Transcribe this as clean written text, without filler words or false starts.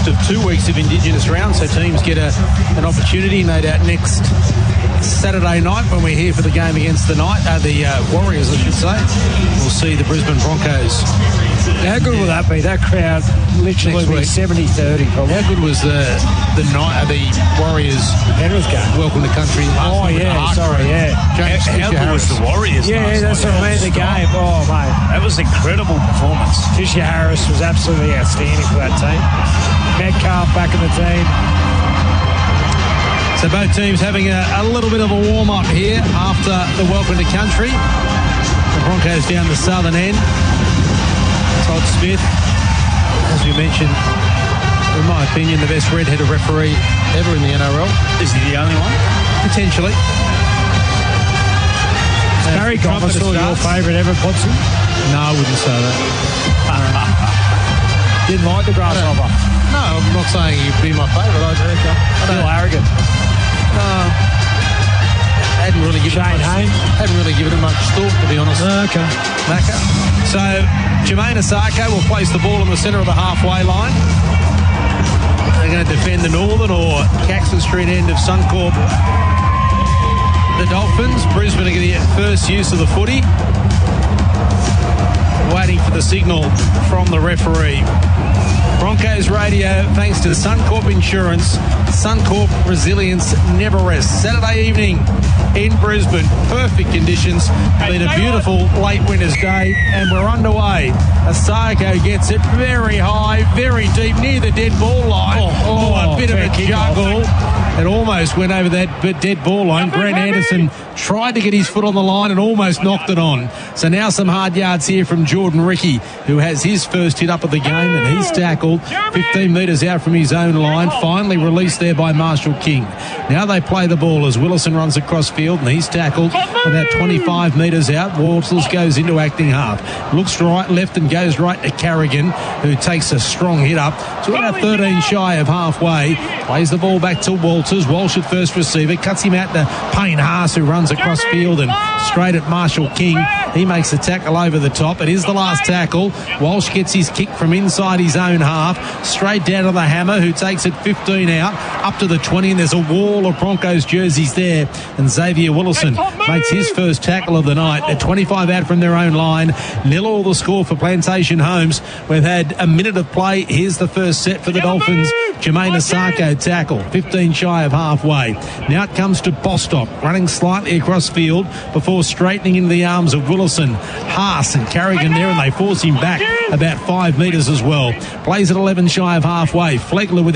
first of 2 weeks of Indigenous rounds, so teams get an opportunity, no doubt, next Saturday night when we're here for the game against the Warriors, I should say. We'll see the Brisbane Broncos. How good will that be? That crowd literally be 70-30 probably. How good was the Warriors Penrith game? Welcome to country last night. How good was the Warriors? Yeah, that's what I mean, the game. Oh, mate. That was an incredible performance. Tisha Harris was absolutely outstanding for that team. Metcalf back in the team. So both teams having a little bit of a warm-up here after the welcome to country. The Broncos down the southern end. Todd Smith, as we mentioned, in my opinion, the best red-headed referee ever in the NRL. Is he the only one? Potentially. Barry Goffin still your favourite ever, Potson? No, I wouldn't say that. Didn't like the grasshopper? No, I'm not saying he'd be my favourite. Still arrogant. Hadn't really given it much thought, to be honest. Okay. Macca. So Jermaine Asako will place the ball in the centre of the halfway line. They're going to defend the northern or Caxton Street end of Suncorp. The Dolphins. Brisbane are going to get first use of the footy. Waiting for the signal from the referee. Broncos radio, thanks to Suncorp Insurance. Suncorp Resilience never rests. Saturday evening in Brisbane. Perfect conditions. Been a beautiful late winter's day, and we're underway. Asako gets it very high, very deep, near the dead ball line. A bit of a juggle. It almost went over that dead ball line. Grant Anderson tried to get his foot on the line and almost knocked it on. So now some hard yards here from Jordan Ricky, who has his first hit up of the game, and he's tackled 15 metres out from his own line. Finally released there by Marshall King. Now they play the ball as Willison runs across field, and he's tackled about 25 metres out. Walters goes into acting half. Looks right, left, and goes right to Carrigan, who takes a strong hit up to about 13 shy of halfway. Plays the ball back to Walters. Walsh at first receiver, cuts him out to Payne Haas, who runs across field and straight at Marshall King. He makes the tackle over the top. It is the last tackle. Walsh gets his kick from inside his own half, straight down to the hammer, who takes it 15 out, up to the 20, and there's a wall of Broncos jerseys there. And Xavier Willison makes his first tackle of the night. They're 25 out from their own line. 0-0 the score for Plantation Homes. We've had a minute of play. Here's the first set for the Dolphins. Jermaine Asako tackle, 15 shy of halfway. Now it comes to Bostock, running slightly across field before straightening into the arms of Willison. Haas and Carrigan there, and they force him back about 5 metres as well. Plays at 11 shy of halfway. Flegler with